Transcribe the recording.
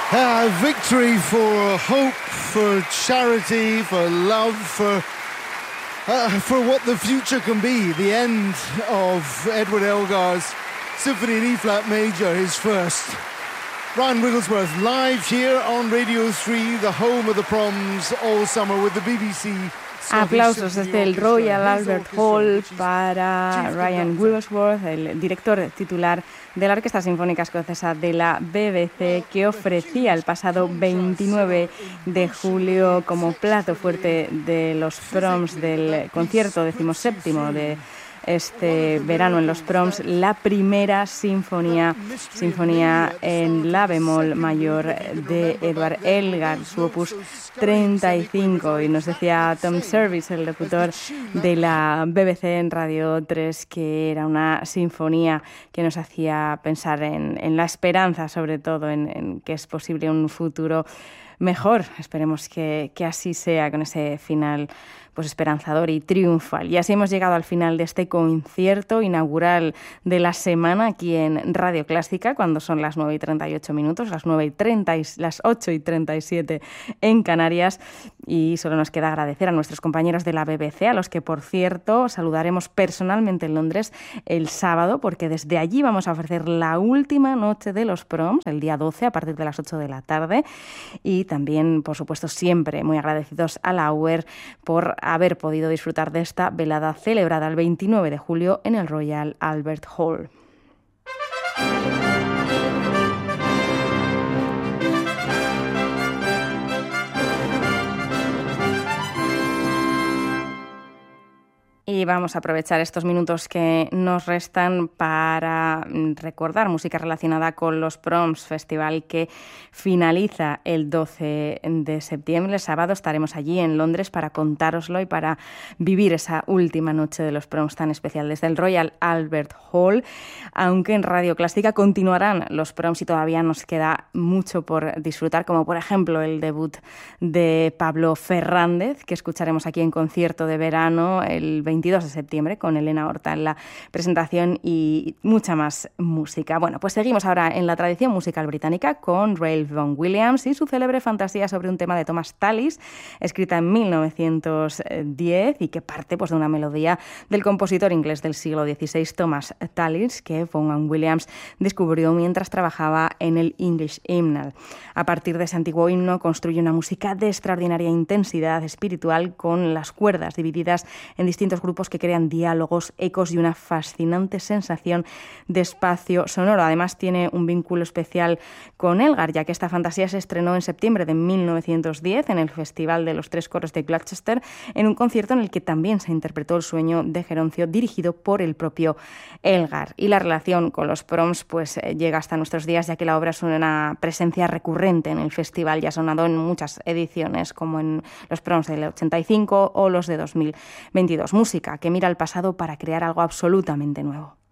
Victory for hope, for charity, for love, for what the future can be. The end of Edward Elgar's Symphony in E-flat Major, his first. Ryan Wigglesworth live here on Radio 3, the home of the Proms, all summer with the BBC. Aplausos desde el Royal Albert Hall para Ryan Wigglesworth, el director titular de la Orquesta Sinfónica Escocesa de la BBC, que ofrecía el pasado 29 de julio como plato fuerte de los Proms del concierto 17º de este verano en los Proms, la primera sinfonía en la bemol mayor de Edward Elgar, su opus 35. Y nos decía Tom Service, el locutor de la BBC en Radio 3, que era una sinfonía que nos hacía pensar en la esperanza, sobre todo en que es posible un futuro mejor. Esperemos que así sea, con ese final pues esperanzador y triunfal. Y así hemos llegado al final de este concierto inaugural de la semana aquí en Radio Clásica, cuando son las 9:38, las 8:37 en Canarias. Y solo nos queda agradecer a nuestros compañeros de la BBC, a los que, por cierto, saludaremos personalmente en Londres el sábado, porque desde allí vamos a ofrecer la última noche de los Proms, el día 12, a partir de las 8 de la tarde. Y también, por supuesto, siempre muy agradecidos a la UER por haber podido disfrutar de esta velada celebrada el 29 de julio en el Royal Albert Hall. Y vamos a aprovechar estos minutos que nos restan para recordar música relacionada con los Proms, festival que finaliza el 12 de septiembre. El sábado estaremos allí en Londres para contároslo y para vivir esa última noche de los Proms tan especial desde el Royal Albert Hall. Aunque en Radio Clásica continuarán los Proms y todavía nos queda mucho por disfrutar, como por ejemplo el debut de Pablo Fernández, que escucharemos aquí en concierto de verano el 22 de septiembre con Elena Horta en la presentación y mucha más música. Bueno, pues seguimos ahora en la tradición musical británica con Ralph Vaughan Williams y su célebre fantasía sobre un tema de Thomas Tallis, escrita en 1910 y que parte pues de una melodía del compositor inglés del siglo XVI, Thomas Tallis, que Vaughan Williams descubrió mientras trabajaba en el English Hymnal. A partir de ese antiguo himno construye una música de extraordinaria intensidad espiritual con las cuerdas divididas en distintos grupos que crean diálogos, ecos y una fascinante sensación de espacio sonoro. Además tiene un vínculo especial con Elgar, ya que esta fantasía se estrenó en septiembre de 1910 en el Festival de los Tres Coros de Gloucester, en un concierto en el que también se interpretó el sueño de Geroncio, dirigido por el propio Elgar. Y la relación con los Proms pues llega hasta nuestros días, ya que la obra es una presencia recurrente en el festival, ya ha sonado en muchas ediciones, como en los Proms del 85 o los de 2022. Música que mira al pasado para crear algo absolutamente nuevo.